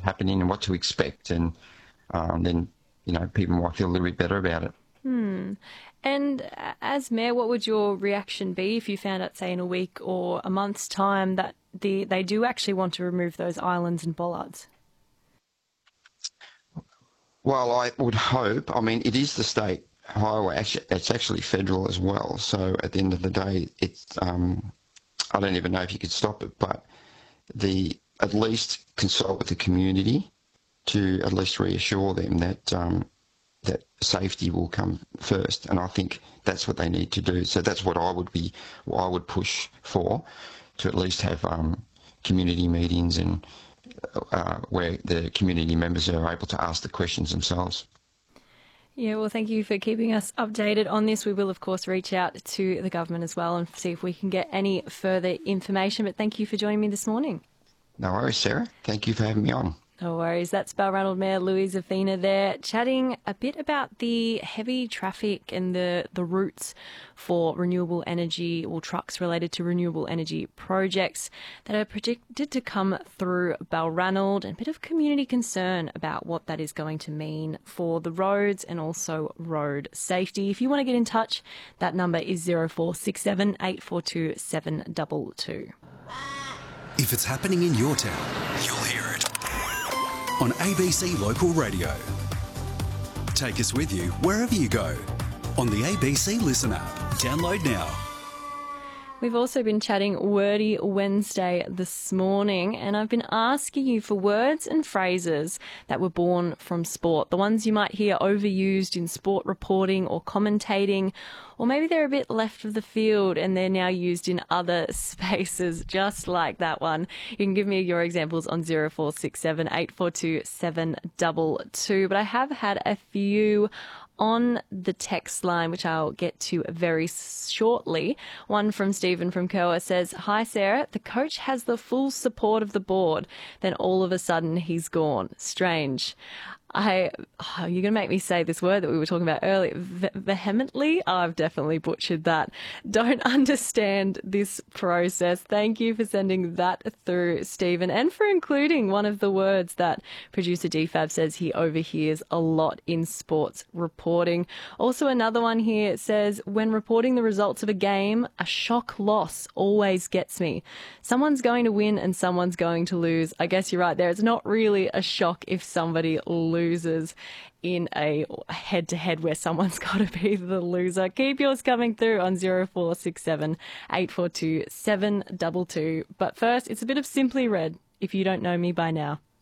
happening and what to expect, and then people might feel a little bit better about it. And as Mayor, what would your reaction be if you found out, say, in a week or a month's time that they do actually want to remove those islands and bollards? Well, I would hope. I mean, it is the state highway. Actually, it's actually federal as well. So at the end of the day, it's I don't even know if you could stop it, but at least consult with the community to at least reassure them that that safety will come first. And I think that's what they need to do. So that's what I would push for, to at least have community meetings and where the community members are able to ask the questions themselves. Yeah, well, thank you for keeping us updated on this. We will, of course, reach out to the government as well and see if we can get any further information. But thank you for joining me this morning. No worries, Sarah. Thank you for having me on. No worries. That's Balranald Mayor Louise Avina there, chatting a bit about the heavy traffic and the routes for renewable energy, or trucks related to renewable energy projects that are predicted to come through Balranald, and a bit of community concern about what that is going to mean for the roads and also road safety. If you want to get in touch, that number is 0467 842 722. If it's happening in your town, you'll hear it on ABC Local Radio. Take us with you wherever you go on the ABC Listen app. Download now. We've also been chatting Wordy Wednesday this morning, and I've been asking you for words and phrases that were born from sport, the ones you might hear overused in sport reporting or commentating, or maybe they're a bit left of the field and they're now used in other spaces, just like that one. You can give me your examples on 0467 842 722, but I have had a few on the text line, which I'll get to very shortly. One from Stephen from Kerwa says, "Hi Sarah, the coach has the full support of the board, then all of a sudden he's gone. Strange." You're going to make me say this word that we were talking about earlier, vehemently. I've definitely butchered that. Don't understand this process. Thank you for sending that through, Stephen, and for including one of the words that producer DFAB says he overhears a lot in sports reporting. Also, another one here says, "When reporting the results of a game, a shock loss always gets me. Someone's going to win and someone's going to lose." I guess you're right there. It's not really a shock if somebody loses in a head-to-head where someone's got to be the loser. Keep yours coming through on 0467 842 722. But first, it's a bit of Simply Red, If You Don't Know Me By Now.